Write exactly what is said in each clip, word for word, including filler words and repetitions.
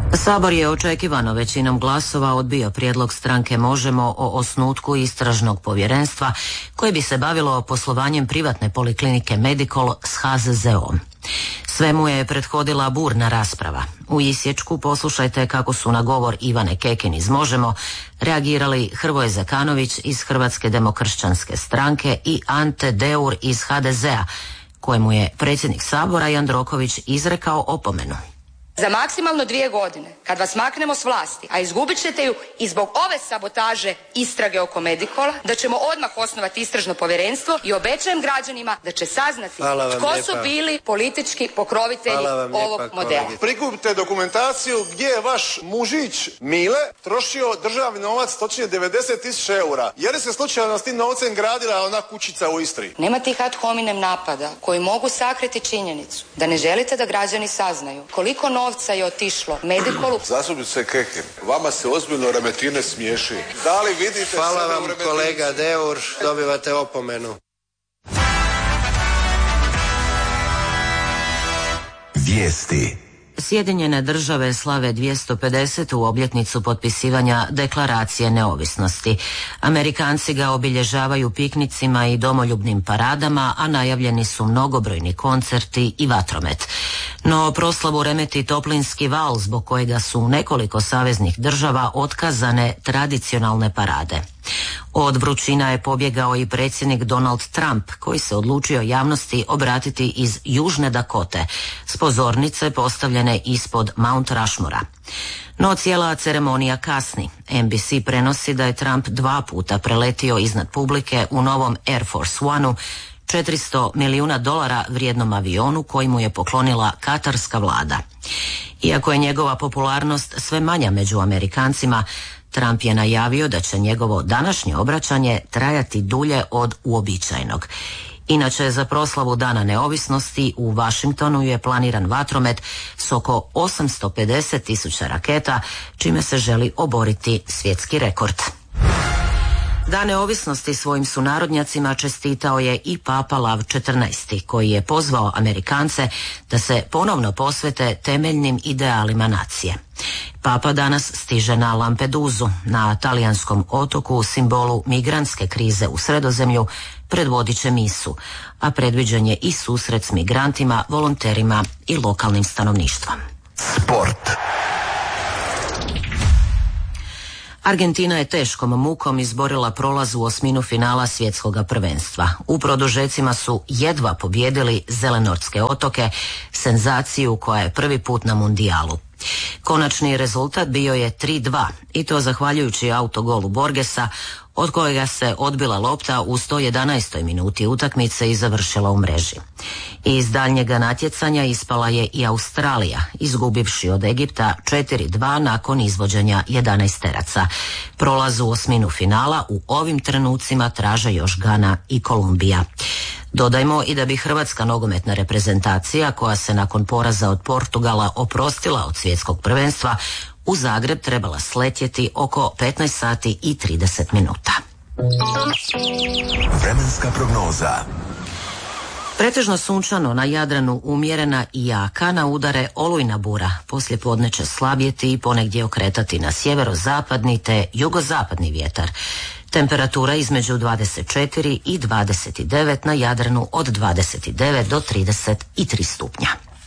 Sabor je očekivano većinom glasova odbio prijedlog stranke Možemo o osnutku istražnog povjerenstva koje bi se bavilo poslovanjem privatne poliklinike Medikol s ha ze ze om. Svemu je prethodila burna rasprava. U isječku poslušajte kako su na govor Ivane Kekin iz Možemo reagirali Hrvoje Zekanović iz Hrvatske demokršćanske stranke i Ante Deur iz ha de zea, kojemu je predsjednik Sabora Jandroković izrekao opomenu. Za maksimalno dvije godine, kad vas maknemo s vlasti, a izgubit ćete ju i zbog ove sabotaže istrage oko Medikola, da ćemo odmah osnovati istražno povjerenstvo i obećajem građanima da će saznati tko lijepa. su bili politički pokrovitelji ovog lijepa, modela. Kolegi. Prikupite dokumentaciju gdje je vaš mužić Mile trošio državni novac, točnije devedeset tisuća eura. Je li se slučajno s tim novcem gradila ona kućica u Istri? Nema tih ad hominem napada koji mogu sakriti činjenicu da ne želite da građani saznaju koliko novca novca je otišlo Medikolu. Zastupnice Kekin, vama se ozbiljno Remetine smiješi. Da li vidite... Hvala sebe vam u Remetinu? Kolega Deur, dobivate opomenu. Vijesti. Sjedinjene države slave dvjesto pedesetu obljetnicu potpisivanja Deklaracije neovisnosti. Amerikanci ga obilježavaju piknicima i domoljubnim paradama, a najavljeni su mnogobrojni koncerti i vatromet. No proslavu remeti toplinski val zbog kojega su u nekoliko saveznih država otkazane tradicionalne parade. Od vrućina je pobjegao i predsjednik Donald Trump, koji se odlučio javnosti obratiti iz Južne Dakote, s pozornice postavljene ispod Mount Rushmora. No cijela ceremonija kasni. en bi si prenosi da je Trump dva puta preletio iznad publike u novom Air Force One-u, četiristo milijuna dolara vrijednom avionu koji mu je poklonila katarska vlada. Iako je njegova popularnost sve manja među Amerikancima, Trump je najavio da će njegovo današnje obraćanje trajati dulje od uobičajenog. Inače, za proslavu Dana neovisnosti u Washingtonu je planiran vatromet s oko osamsto pedeset tisuća raketa, čime se želi oboriti svjetski rekord. Dan neovisnosti svojim sunarodnjacima čestitao je i Papa Lav četrnaesti, koji je pozvao Amerikance da se ponovno posvete temeljnim idealima nacije. Papa danas stiže na Lampedusu, na talijanskom otoku, simbolu migrantske krize u Sredozemlju, predvodit će misu, a predviđen je i susret s migrantima, volonterima i lokalnim stanovništvom. Sport. Argentina je teškom mukom izborila prolaz u osminu finala svjetskog prvenstva. U produžecima su jedva pobjedili Zelenortske otoke, senzaciju koja je prvi put na mundijalu. Konačni rezultat bio je tri dva i to zahvaljujući autogolu Borgesa, od kojega se odbila lopta u sto jedanaestoj minuti utakmice i završila u mreži. Iz daljnjega natjecanja ispala je i Australija, izgubivši od Egipta četiri dva nakon izvođenja jedanaesteraca. Prolaz u osminu finala u ovim trenucima traže još Gana i Kolumbija. Dodajmo i da bi hrvatska nogometna reprezentacija, koja se nakon poraza od Portugala oprostila od svjetskog prvenstva, u Zagreb trebala sletjeti oko petnaest sati i trideset minuta. Vremenska prognoza. Pretežno sunčano, na Jadranu umjerena i jaka, na udare olujna bura. Poslije podne će slabjeti i ponegdje okretati na sjeverozapadni te jugozapadni vjetar. Temperatura između dvadeset četiri i dvadeset devet, na Jadranu od dvadeset devet do trideset tri stupnja.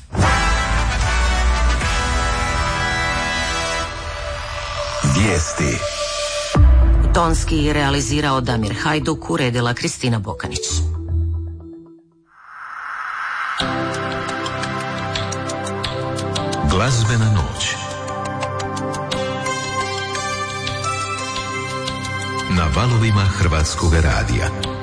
Vijesti. Tonski realizirao Damir Hajduk, uredila Kristina Bokanić. Glazbena noć. Na valovima Hrvatskog radija.